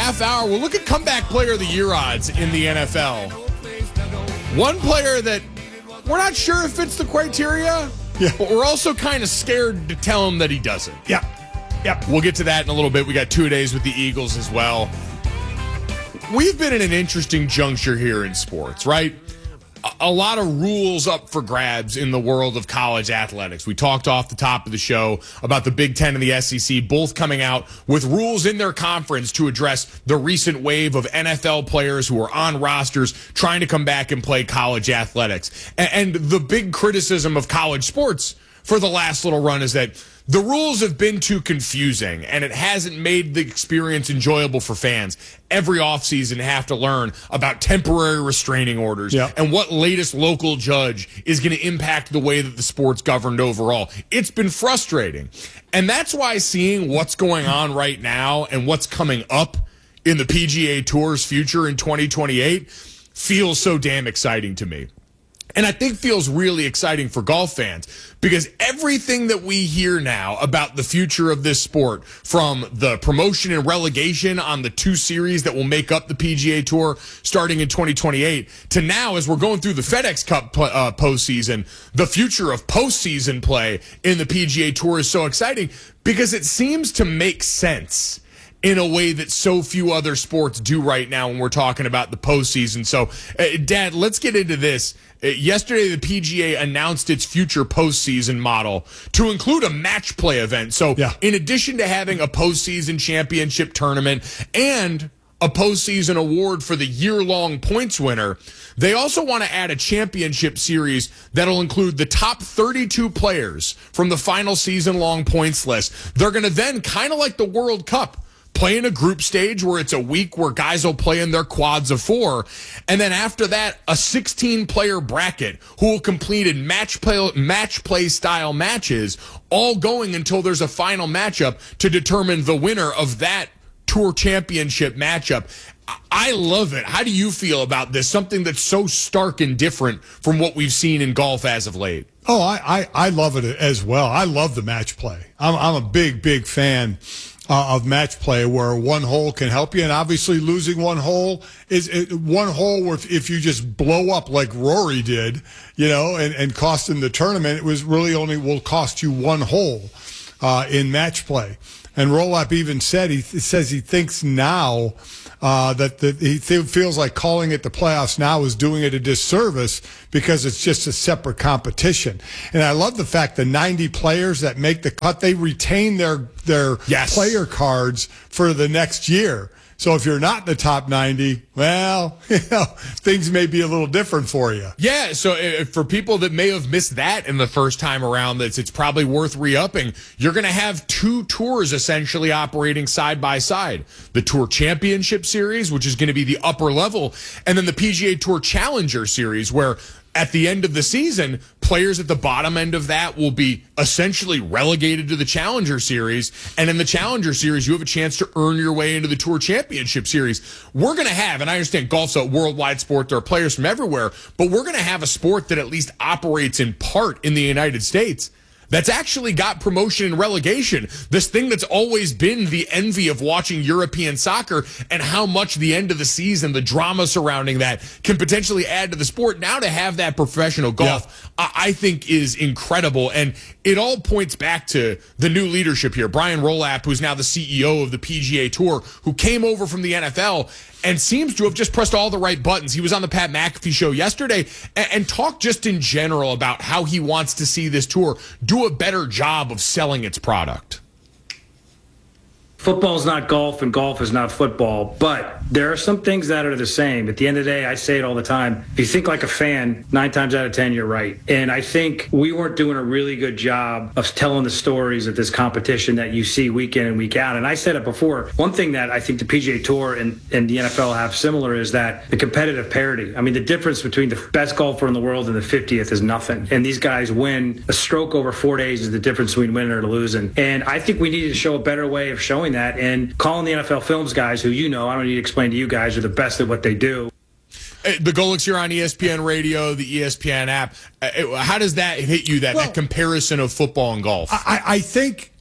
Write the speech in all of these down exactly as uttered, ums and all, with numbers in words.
half hour, we'll look at comeback player of the year odds in the N F L. One player that we're not sure if fits the criteria, yeah. but we're also kind of scared to tell him that he doesn't. Yeah. Yep. We'll get to that in a little bit. We got two days with the Eagles as well. We've been in an interesting juncture here in sports, right? A lot of rules up for grabs in the world of college athletics. We talked off the top of the show about the Big Ten and the S E C both coming out with rules in their conference to address the recent wave of N F L players who are on rosters trying to come back and play college athletics. And the big criticism of college sports for the last little run is that the rules have been too confusing, and it hasn't made the experience enjoyable for fans. Every offseason have to learn about temporary restraining orders yeah. and what latest local judge is going to impact the way that the sport's governed overall. It's been frustrating. And that's why seeing what's going on right now and what's coming up in the P G A Tour's future in twenty twenty-eight feels so damn exciting to me. And I think feels really exciting for golf fans because everything that we hear now about the future of this sport, from the promotion and relegation on the two series that will make up the P G A Tour starting in twenty twenty-eight, to now as we're going through the FedEx Cup uh, postseason, the future of postseason play in the P G A Tour is so exciting because it seems to make sense in a way that so few other sports do right now when we're talking about the postseason. So, uh, Dad, let's get into this. Uh, yesterday, the P G A announced its future postseason model to include a match play event. So, yeah. in addition to having a postseason championship tournament and a postseason award for the year-long points winner, they also want to add a championship series that'll include the top thirty-two players from the final season-long points list. They're going to then, kind of like the World Cup, play in a group stage where it's a week where guys will play in their quads of four. And then after that, a sixteen-player bracket who will complete in match play, match play style matches, all going until there's a final matchup to determine the winner of that tour championship matchup. I love it. How do you feel about this? Something that's so stark and different from what we've seen in golf as of late. Oh, I, I, I love it as well. I love the match play. I'm, I'm a big, big fan Uh, of match play where one hole can help you, and obviously losing one hole is it, one hole where if, if you just blow up like Rory did, you know, and, and cost him the tournament, it was really only will cost you one hole uh, in match play. And Rolap even said he th- says he thinks now uh, that the, he th- feels like calling it the playoffs now is doing it a disservice because it's just a separate competition. And I love the fact the ninety players that make the cut, they retain their their yes. player cards for the next year. So if you're not in the top ninety, well, you know, things may be a little different for you. Yeah, so uh, for people that may have missed that in the first time around, that's it's probably worth re-upping. You're going to have two tours essentially operating side by side. The Tour Championship Series, which is going to be the upper level, and then the P G A Tour Challenger Series, where at the end of the season, players at the bottom end of that will be essentially relegated to the Challenger Series. And in the Challenger Series, you have a chance to earn your way into the Tour Championship Series. We're going to have, and I understand golf's a worldwide sport, there are players from everywhere, but we're going to have a sport that at least operates in part in the United States that's actually got promotion and relegation. This thing that's always been the envy of watching European soccer, and how much the end of the season, the drama surrounding that, can potentially add to the sport. Now to have that professional golf, yeah. I, I think is incredible. And it all points back to the new leadership here. Brian Rolap, who's now the C E O of the P G A Tour, who came over from the N F L and seems to have just pressed all the right buttons. He was on the Pat McAfee show yesterday and, and talked just in general about how he wants to see this tour do a better job of selling its product. Football's not golf and golf is not football, but there are some things that are the same. At the end of the day, I say it all the time. If you think like a fan, nine times out of ten, you're right. And I think we weren't doing a really good job of telling the stories of this competition that you see week in and week out. And I said it before, one thing that I think the P G A Tour and, and the N F L have similar is that the competitive parity. I mean, the difference between the best golfer in the world and the fiftieth is nothing. And these guys win a stroke over four days is the difference between winning or losing. And I think we need to show a better way of showing that, and calling the N F L Films guys, who you know, I don't need to explain to you guys, are the best at what they do. The Golics here on E S P N Radio, the E S P N app. How does that hit you, that, well, that comparison of football and golf? I, I think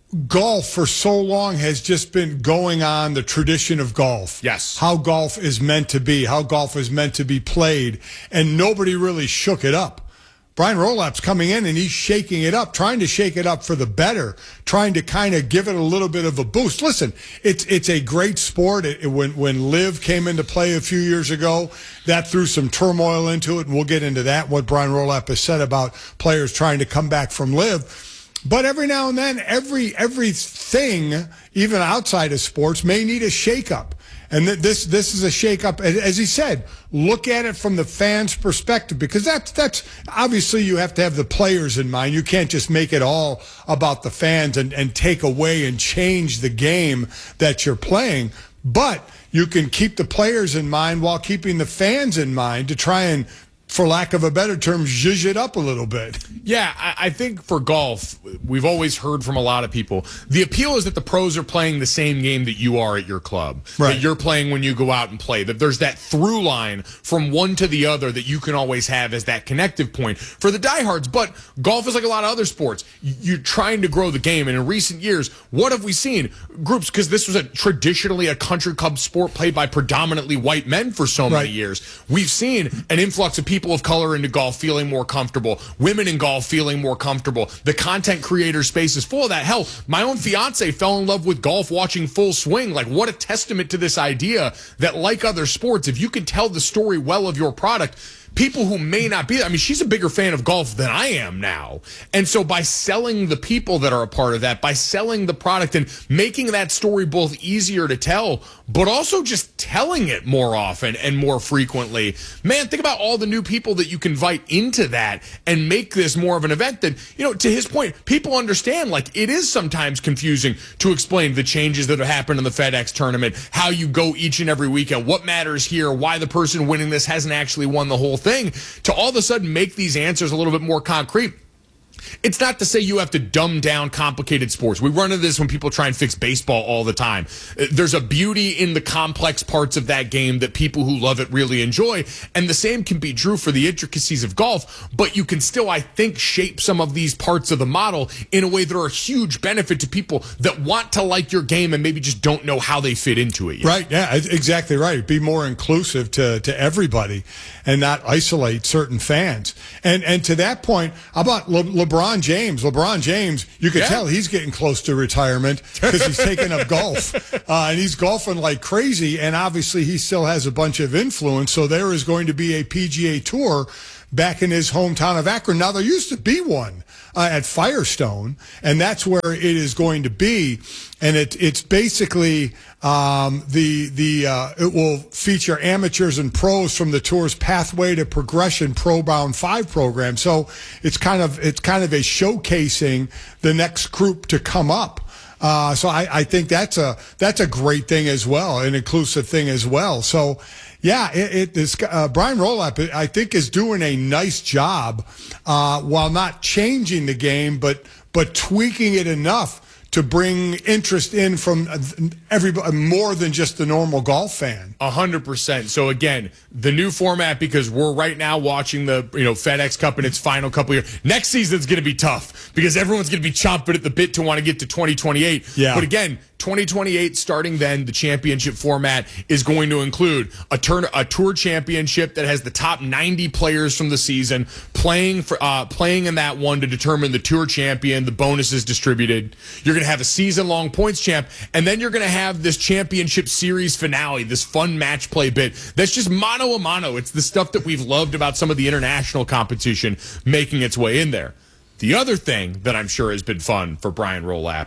golf for so long has just been going on the tradition of golf. Yes. How golf is meant to be, how golf is meant to be played, and nobody really shook it up. Brian Rolap's coming in and he's shaking it up, trying to shake it up for the better, trying to kind of give it a little bit of a boost. Listen, it's it's a great sport. It, it, when when LIV came into play a few years ago, that threw some turmoil into it, and we'll get into that, what Brian Rolap has said about players trying to come back from LIV. But every now and then, every everything, even outside of sports, may need a shakeup. And th- this this is a shakeup. As he said, look at it from the fans' perspective, because that's that's obviously you have to have the players in mind. You can't just make it all about the fans and, and take away and change the game that you're playing. But you can keep the players in mind while keeping the fans in mind to try and, for lack of a better term, zhuzh it up a little bit. Yeah, I, I think for golf, we've always heard from a lot of people, the appeal is that the pros are playing the same game that you are at your club, right, that you're playing when you go out and play, that there's that through line from one to the other that you can always have as that connective point for the diehards. But golf is like a lot of other sports. You're trying to grow the game, and in recent years, what have we seen? Groups, because this was a traditionally a country club sport played by predominantly white men for so many right. years. We've seen an influx of people of color into golf feeling more comfortable, women in golf feeling more comfortable. The content creator space is full of that. Hell, my own fiance fell in love with golf watching Full Swing. Like, what a testament to this idea that, like other sports, if you can tell the story well of your product, people who may not be, I mean, she's a bigger fan of golf than I am now. And so by selling the people that are a part of that, by selling the product and making that story both easier to tell, but also just telling it more often and more frequently, man, think about all the new people that you can invite into that and make this more of an event that, you know, to his point, people understand, like, it is sometimes confusing to explain the changes that have happened in the FedEx tournament, how you go each and every weekend, what matters here, why the person winning this hasn't actually won the whole thing, to all of a sudden make these answers a little bit more concrete. It's not to say you have to dumb down complicated sports. We run into this when people try and fix baseball all the time. There's a beauty in the complex parts of that game that people who love it really enjoy, and the same can be true for the intricacies of golf, but you can still, I think, shape some of these parts of the model in a way that are a huge benefit to people that want to like your game and maybe just don't know how they fit into it yet. Right, yeah, exactly right. Be more inclusive to, to everybody and not isolate certain fans. And and to that point, how about Le- LeBron James? LeBron James, you can yeah. tell he's getting close to retirement because he's taking up golf. Uh, and he's golfing like crazy, and obviously he still has a bunch of influence, so there is going to be a P G A Tour back in his hometown of Akron. Now, there used to be one uh, at Firestone, and that's where it is going to be. And it, it's basically um, the the uh, it will feature amateurs and pros from the tour's Pathway to Progression Pro Bound Five program. So it's kind of it's kind of a showcasing the next group to come up. Uh, so I, I think that's a that's a great thing as well, an inclusive thing as well. So. Yeah, it, it is. Uh, Brian Rolap, I think, is doing a nice job uh, while not changing the game, but but tweaking it enough to bring interest in from everybody more than just the normal golf fan. A hundred percent. So again, the new format, because we're right now watching the you know FedEx Cup in its final couple of years. Next season's going to be tough because everyone's going to be chomping at the bit to want to get to twenty twenty-eight. Yeah. But again, twenty twenty-eight, starting then, the championship format is going to include a turn, a tour championship that has the top ninety players from the season playing for uh, playing in that one to determine the tour champion. The bonuses distributed. You're going to have a season-long points champ, and then you're going to have this championship series finale, this fun match play bit that's just mano a mano. It's the stuff that we've loved about some of the international competition making its way in there. The other thing that I'm sure has been fun for Brian Rolap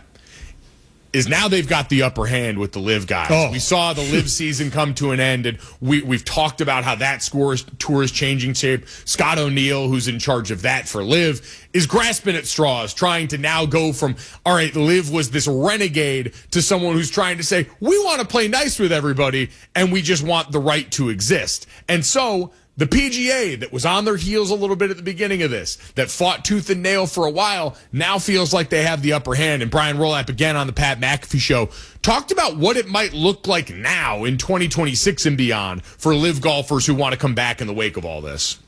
is now they've got the upper hand with the LIV guys. Oh. We saw the LIV season come to an end, and we, we've talked about how that scores, tour is changing shape. Scott O'Neill, who's in charge of that for LIV, is grasping at straws, trying to now go from, all right, LIV was this renegade, to someone who's trying to say, we want to play nice with everybody, and we just want the right to exist. And so the P G A, that was on their heels a little bit at the beginning of this, that fought tooth and nail for a while, now feels like they have the upper hand. And Brian Rolap, again on the Pat McAfee Show, talked about what it might look like now in twenty twenty-six and beyond for LIV golfers who want to come back in the wake of all this.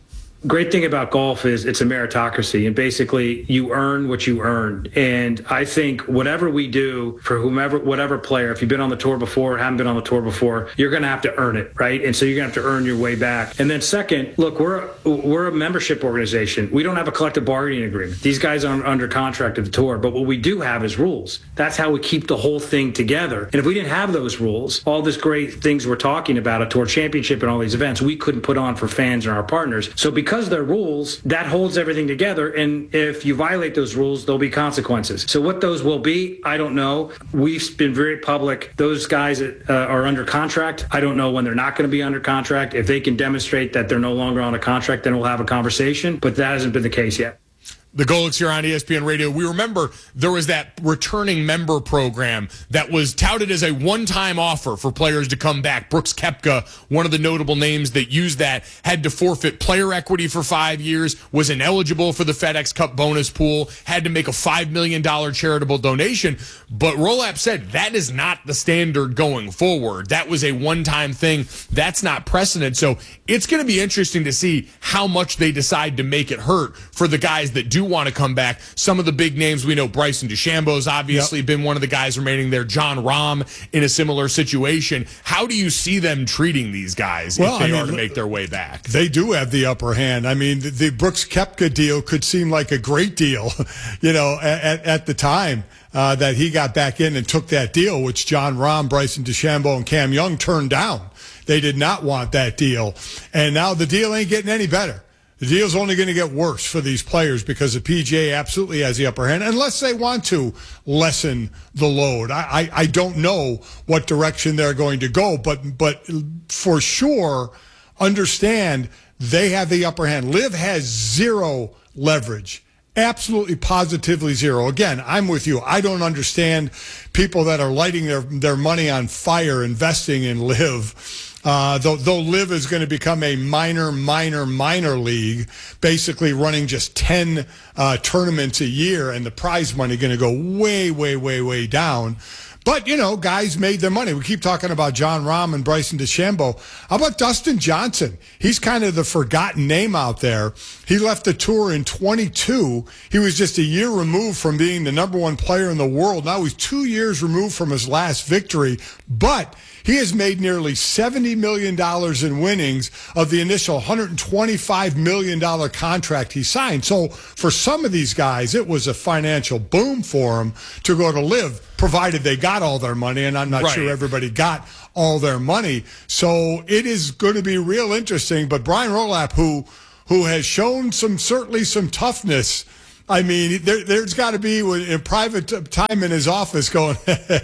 great thing about golf is it's a meritocracy, and basically you earn what you earn. And I think whatever we do for whomever, whatever player, if you've been on the tour before or haven't been on the tour before, you're going to have to earn it, right? And so you're going to have to earn your way back. And then second, look, we're we're a membership organization. We don't have a collective bargaining agreement. These guys aren't under contract of the tour, but what we do have is rules. That's how we keep the whole thing together. And if we didn't have those rules, all this great things we're talking about, a tour championship and all these events, we couldn't put on for fans and our partners. So because there are rules, that holds everything together. And if you violate those rules, there'll be consequences. So what those will be, I don't know. We've been very public. Those guys uh, are under contract. I don't know when they're not going to be under contract. If they can demonstrate that they're no longer on a contract, then we'll have a conversation. But that hasn't been the case yet. The Golics here on E S P N Radio. We remember there was that returning member program that was touted as a one-time offer for players to come back. Brooks Koepka, one of the notable names that used that, had to forfeit player equity for five years, was ineligible for the FedEx Cup bonus pool, had to make a five million dollars charitable donation. But Rolap said that is not the standard going forward. That was a one-time thing. That's not precedent. So it's going to be interesting to see how much they decide to make it hurt for the guys that do want to come back. Some of the big names we know, Bryson DeChambeau's obviously yep. been one of the guys remaining there. John Rahm in a similar situation. How do you see them treating these guys well, if they I mean, are to make their way back? They do have the upper hand. I mean, the, the Brooks Koepka deal could seem like a great deal, you know, at, at the time uh, that he got back in and took that deal, which John Rahm, Bryson DeChambeau, and Cam Young turned down. They did not want that deal. And now the deal ain't getting any better. The deal's only going to get worse for these players because the P G A absolutely has the upper hand, unless they want to lessen the load. I, I, I don't know what direction they're going to go, but but for sure, understand they have the upper hand. Liv has zero leverage. Absolutely, positively zero. Again, I'm with you. I don't understand people that are lighting their, their money on fire investing in Liv. Uh, though, though Liv is going to become a minor, minor, minor league, basically running just ten uh, tournaments a year, and the prize money going to go way, way, way, way down. But, you know, guys made their money. We keep talking about John Rahm and Bryson DeChambeau. How about Dustin Johnson? He's kind of the forgotten name out there. He left the tour in twenty-two. He was just a year removed from being the number one player in the world. Now he's two years removed from his last victory. But he has made nearly seventy million dollars in winnings of the initial one hundred twenty-five million dollars contract he signed. So for some of these guys, it was a financial boom for them to go to Liv, provided they got all their money, and I'm not right. sure everybody got all their money. So it is going to be real interesting. But Brian Rolap, who who has shown some certainly some toughness, I mean, there, there's got to be in private time in his office going,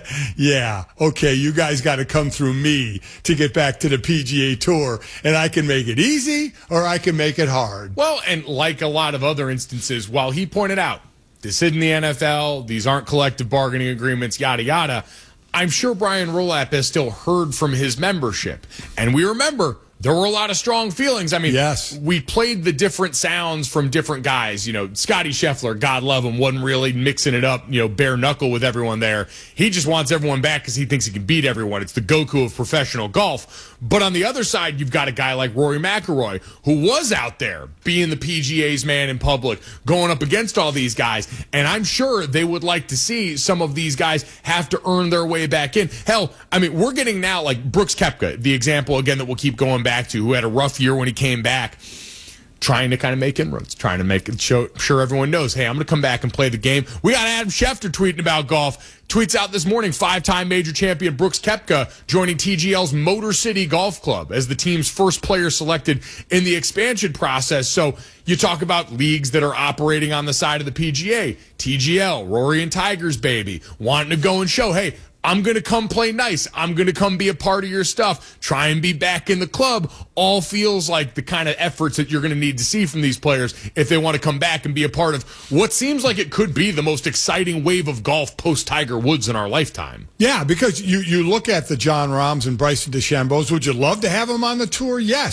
yeah, okay, you guys got to come through me to get back to the P G A Tour, and I can make it easy or I can make it hard. Well, and like a lot of other instances, while he pointed out, this isn't the N F L, these aren't collective bargaining agreements, yada, yada, I'm sure Brian Rolap has still heard from his membership. And we remember, there were a lot of strong feelings. I mean, yes. we played the different sounds from different guys. You know, Scotty Scheffler, God love him, wasn't really mixing it up, you know, bare knuckle with everyone there. He just wants everyone back because he thinks he can beat everyone. It's the Goku of professional golf. But on the other side, you've got a guy like Rory McIlroy, who was out there being the P G A's man in public, going up against all these guys. And I'm sure they would like to see some of these guys have to earn their way back in. Hell, I mean, we're getting now like Brooks Koepka, the example, again, that we'll keep going back to, who had a rough year when he came back, trying to kind of make inroads, trying to make it show, sure everyone knows, hey, I'm going to come back and play the game. We got Adam Schefter tweeting about golf. Tweets out this morning, five-time major champion Brooks Koepka joining T G L's Motor City Golf Club as the team's first player selected in the expansion process. So you talk about leagues that are operating on the side of the P G A, T G L, Rory and Tiger's baby, wanting to go and show, hey, I'm going to come play nice. I'm going to come be a part of your stuff. Try and be back in the club. All feels like the kind of efforts that you're going to need to see from these players if they want to come back and be a part of what seems like it could be the most exciting wave of golf post-Tiger Woods in our lifetime. Yeah, because you, you look at the John Rahms and Bryson DeChambeaus. Would you love to have them on the tour? Yes.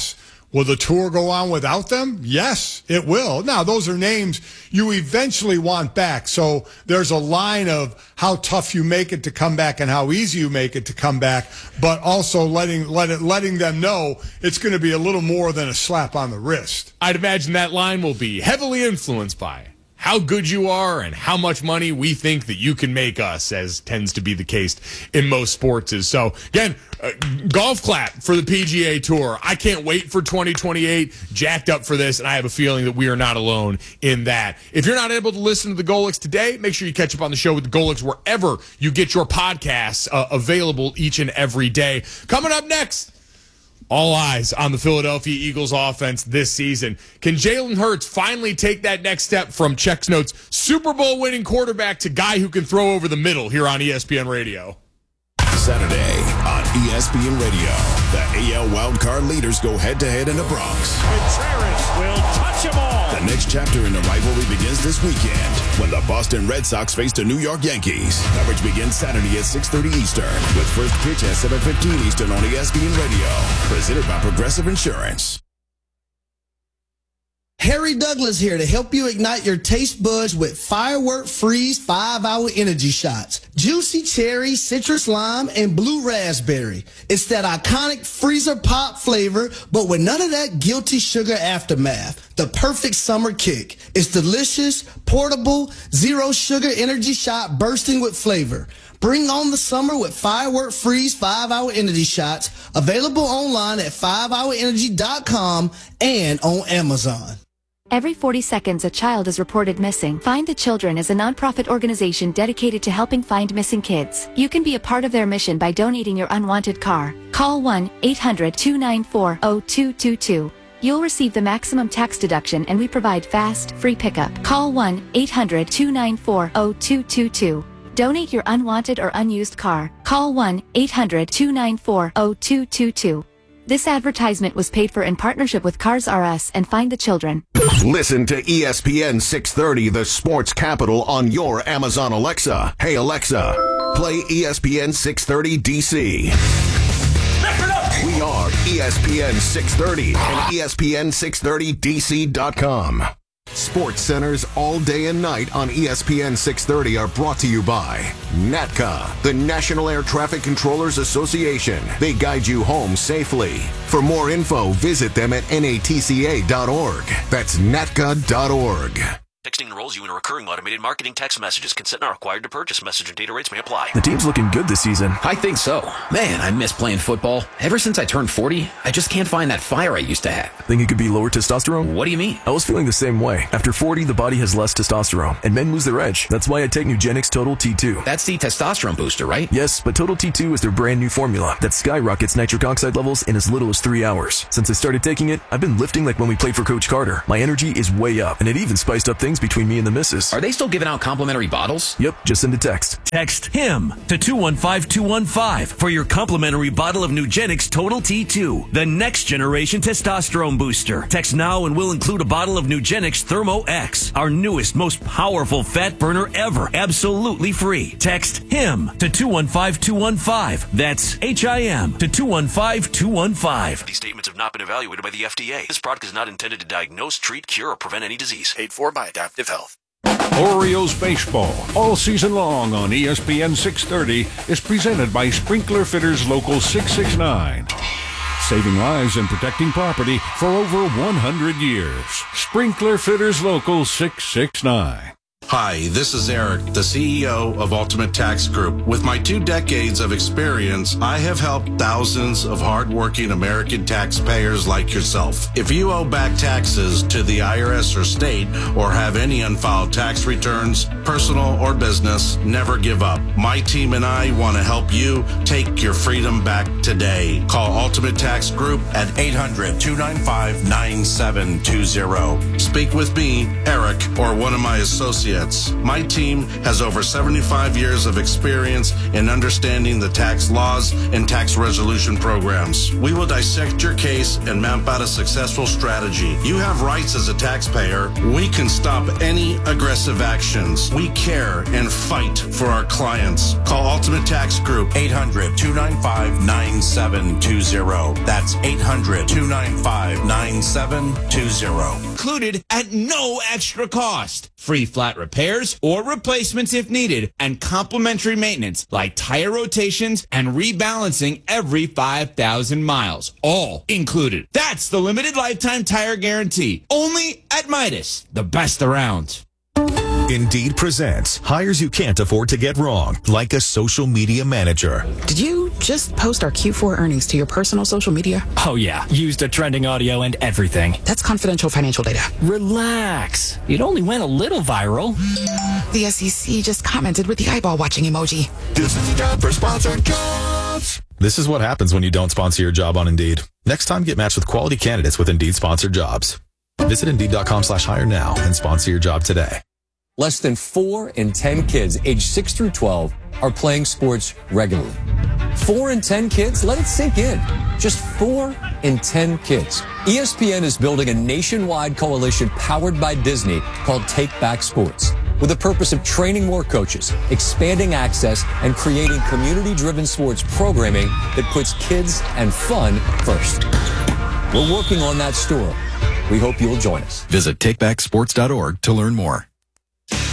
Will the tour go on without them? Yes, it will. Now, those are names you eventually want back. So there's a line of how tough you make it to come back and how easy you make it to come back, but also letting let it, letting them know it's going to be a little more than a slap on the wrist. I'd imagine that line will be heavily influenced by how good you are and how much money we think that you can make us, as tends to be the case in most sports. Is so again, uh, golf clap for the P G A Tour. I can't wait for twenty twenty-eight. Jacked up for this, and I have a feeling that we are not alone in that. If you're not able to listen to the Golix today, make sure you catch up on the show with the Golix wherever you get your podcasts, uh, available each and every day. Coming up next, all eyes on the Philadelphia Eagles offense this season. Can Jalen Hurts finally take that next step from Chex Notes Super Bowl winning quarterback to guy who can throw over the middle here on E S P N Radio? Saturday on E S P N Radio, the A L wildcard leaders go head-to-head in the Bronx. Contreras will touch them all. The next chapter in the rivalry begins this weekend when the Boston Red Sox face the New York Yankees. Coverage begins Saturday at six thirty Eastern with first pitch at seven fifteen Eastern on E S P N Radio. Presented by Progressive Insurance. Harry Douglas here to help you ignite your taste buds with Firework Freeze five hour energy shots. Juicy cherry, citrus lime, and blue raspberry. It's that iconic freezer pop flavor, but with none of that guilty sugar aftermath. The perfect summer kick. It's delicious, portable, zero sugar energy shot bursting with flavor. Bring on the summer with Firework Freeze five hour energy shots. Available online at five hour energy dot com and on Amazon. Every forty seconds, a child is reported missing. Find the Children is a nonprofit organization dedicated to helping find missing kids. You can be a part of their mission by donating your unwanted car. Call one eight hundred two nine four zero two two two. You'll receive the maximum tax deduction, and we provide fast, free pickup. Call one eight hundred two nine four zero two two two. Donate your unwanted or unused car. Call one eight hundred two nine four zero two two two. This advertisement was paid for in partnership with Cars R Us and Find the Children. Listen to E S P N six thirty, the sports capital, on your Amazon Alexa. Hey, Alexa, play E S P N six thirty D C. We are E S P N six thirty and E S P N six thirty D C dot com. Sports Centers all day and night on E S P N six thirty are brought to you by NATCA, the National Air Traffic Controllers Association. They guide you home safely. For more info, visit them at N A T C A dot org. That's N A T C A dot org. Texting enrolls you in a recurring automated marketing text messages. Consent not required to purchase. Message and data rates may apply. The team's looking good this season. I think so. Man, I miss playing football. Ever since I turned forty, I just can't find that fire I used to have. Think it could be lower testosterone? What do you mean? I was feeling the same way. After forty, the body has less testosterone, and men lose their edge. That's why I take Nugenix Total T two. That's the testosterone booster, right? Yes, but Total T two is their brand new formula that skyrockets nitric oxide levels in as little as three hours. Since I started taking it, I've been lifting like when we played for Coach Carter. My energy is way up, and it even spiced up things between me and the missus. Are they still giving out complimentary bottles? Yep, just send a text. Text HIM to two one five two one five for your complimentary bottle of Nugenix Total T two, the next generation testosterone booster. Text now and we'll include a bottle of Nugenix Thermo X, our newest, most powerful fat burner ever, absolutely free. Text HIM to two one five two one five. That's H I M to two one five two one five. These statements have not been evaluated by the F D A. This product is not intended to diagnose, treat, cure, or prevent any disease. Paid for by Adaptive Health. Orioles baseball all season long on E S P N six thirty is presented by Sprinkler Fitters Local six six nine. Saving lives and protecting property for over one hundred years. Sprinkler Fitters Local six six nine. Hi, this is Eric, the C E O of Ultimate Tax Group. With my two decades of experience, I have helped thousands of hardworking American taxpayers like yourself. If you owe back taxes to the I R S or state, or have any unfiled tax returns, personal or business, never give up. My team and I want to help you take your freedom back today. Call Ultimate Tax Group at eight hundred two nine five nine seven two zero. Speak with me, Eric, or one of my associates. My team has over seventy-five years of experience in understanding the tax laws and tax resolution programs. We will dissect your case and map out a successful strategy. You have rights as a taxpayer. We can stop any aggressive actions. We care and fight for our clients. Call Ultimate Tax Group eight hundred two nine five nine nine seven two zero. That's eight hundred, two nine five, nine seven two zero. Included at no extra cost. Free flat repairs or replacements if needed, and complimentary maintenance like tire rotations and rebalancing every five thousand miles. All included. That's the limited lifetime tire guarantee. Only at Midas, the best around. Indeed presents hires you can't afford to get wrong, like a social media manager. Did you just post our Q four earnings to your personal social media? Oh, yeah. Used a trending audio and everything. That's confidential financial data. Relax. It only went a little viral. The S E C just commented with the eyeball watching emoji. This is the job for sponsored jobs. This is what happens when you don't sponsor your job on Indeed. Next time, get matched with quality candidates with Indeed sponsored jobs. Visit Indeed.com slash hire now and sponsor your job today. Less than four in ten kids aged six through twelve are playing sports regularly. Four in ten kids? Let it sink in. Just four in ten kids. E S P N is building a nationwide coalition powered by Disney called Take Back Sports, with the purpose of training more coaches, expanding access, and creating community-driven sports programming that puts kids and fun first. We're working on that story. We hope you'll join us. Visit take back sports dot org to learn more.